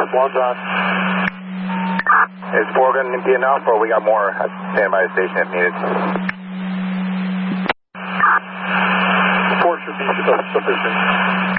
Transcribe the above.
one's on. Is 4 going to be enough, or we got more? Stand by the station if needed. 4 should be sufficient.